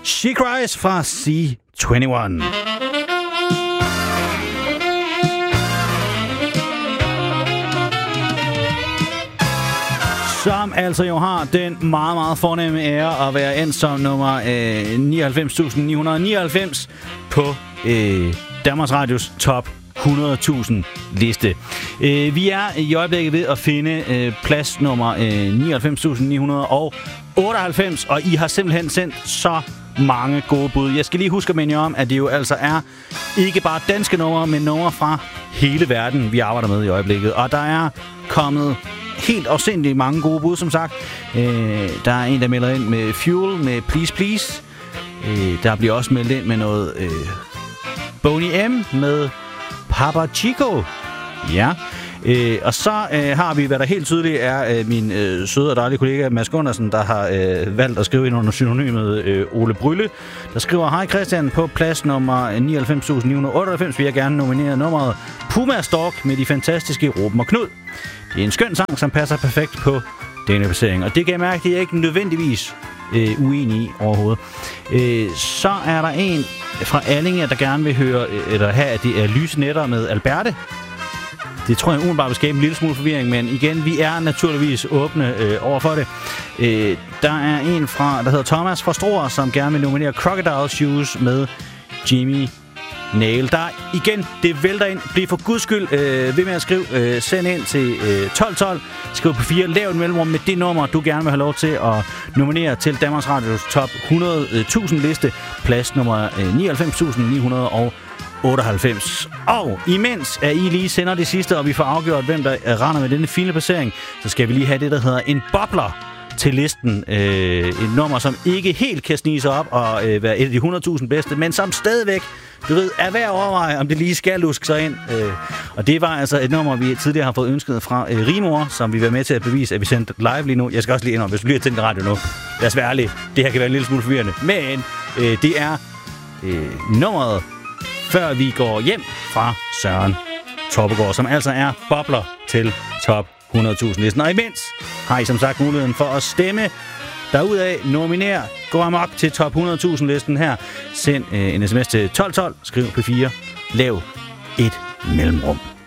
She Cries fra C21. Som altså jo har den meget, meget fornemme ære at være endt som nummer 99.999 på Danmarks Radios top 100.000 liste. Vi er i øjeblikket ved at finde plads nummer 99.998, og I har simpelthen sendt så mange gode bud. Jeg skal lige huske at minde om, at det jo altså er ikke bare danske numre, men numre fra hele verden, vi arbejder med i øjeblikket. Og der er kommet helt afsindigt mange gode bud, som sagt. Der er en, der melder ind med Fuel, med Please Please. Der bliver også meldt ind med noget Boney M, med Papa Chico. Ja. Og så har vi, hvad der helt tydeligt er min søde og dejlige kollega Mads Gundersen, der har valgt at skrive ind under synonymet Ole Brylle, der skriver: Hej Christian, på plads nummer 99.998 vil jeg gerne nominere nummeret Puma Stalk med de fantastiske Ruben og Knud. Det er en skøn sang, som passer perfekt på denne placering, og det kan jeg mærke, det er ikke nødvendigvis uenig i overhovedet. Så er der en fra Allinge, der gerne vil høre, eller have, at det er Lyse Nætter med Alberte. Det tror jeg umiddelbart vil skabe en lille smule forvirring, men igen, vi er naturligvis åbne over for det. Der er en fra, der hedder Thomas fra Struer, som gerne vil nominere Crocodile Shoes med Jimmy Nail. Der igen, det vælter ind. Bliv for guds skyld ved med at skrive. Send ind til 1212. Skriv på 4. Lav en mellemrum med det nummer, du gerne vil have lov til at nominere til Danmarks Radios top 100.000 liste. Plads nummer 99.998. Og imens at I lige sender det sidste, og vi får afgjort, hvem der render med denne fine placering, så skal vi lige have det, der hedder en bobler til listen. Et nummer, som ikke helt kan snige sig op og være et af de 100.000 bedste, men som stadigvæk, du ved, er værd at overveje, om det lige skal luske sig ind. Og det var altså et nummer, vi tidligere har fået ønsket fra Rimor, som vi var med til at bevise, at vi sendte live lige nu. Jeg skal også lige indrømme, hvis du lige har tændt radio nu. Lad os være ærlige. Det her kan være en lille smule forvirrende. Men det er nummeret, før vi går hjem fra Søren Toppegaard, som altså er bobler til top 100.000 listen. Og imens har I som sagt muligheden for at stemme derudaf, nominer, gå amok til top 100.000 listen her. Send en sms til 1212, skriv på 4, lav et mellemrum.